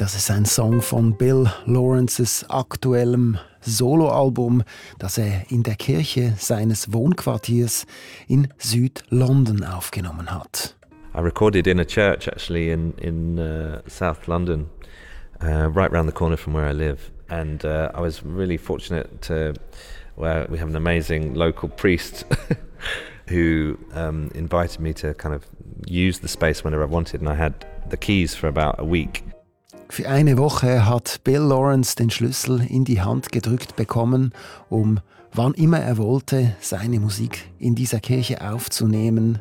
Das ist ein Song von Bill Lawrences aktuellem Soloalbum, das er in der Kirche seines Wohnquartiers in Süd-London aufgenommen hat. I recorded in a church actually in South London, right round the corner from where I live. And I was really fortunate where we have an amazing local priest who invited me to kind of use the space whenever I wanted, and I had the keys for about a week. Für eine Woche hat Bill Lawrence den Schlüssel in die Hand gedrückt bekommen, um wann immer er wollte, seine Musik in dieser Kirche aufzunehmen.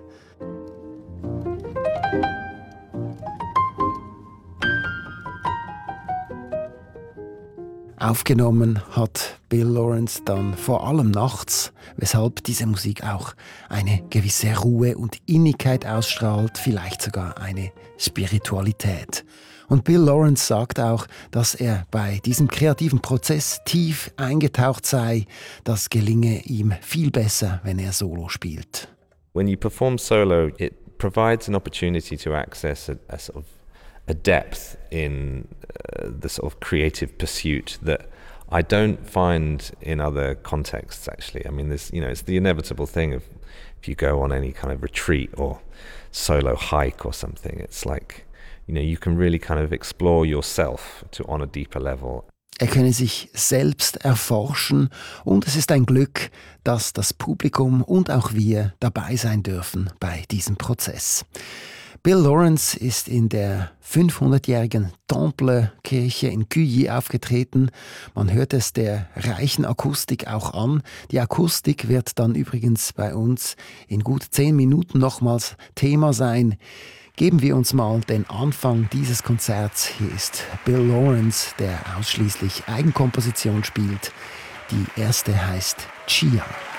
Aufgenommen hat Bill Lawrence dann vor allem nachts, weshalb diese Musik auch eine gewisse Ruhe und Innigkeit ausstrahlt, vielleicht sogar eine Spiritualität. Und Bill Lawrence sagt auch, dass er bei diesem kreativen Prozess tief eingetaucht sei. Das gelinge ihm viel besser, wenn er Solo spielt. When you perform solo, it provides an opportunity to access a sort of a depth in the sort of creative pursuit that I don't find in other contexts, actually. I mean, it's the inevitable thing of if you go on any kind of retreat or solo hike or something, it's like, you can really kind of explore yourself on a deeper level. Er könne sich selbst erforschen und es ist ein Glück, dass das Publikum und auch wir dabei sein dürfen bei diesem Prozess. Bill Lawrence ist in der 500-jährigen Temple-Kirche in Cugy aufgetreten. Man hört es der reichen Akustik auch an. Die Akustik wird dann übrigens bei uns in gut 10 Minuten nochmals Thema sein. Geben wir uns mal den Anfang dieses Konzerts. Hier ist Bill Lawrence, der ausschließlich Eigenkomposition spielt. Die erste heißt Chia.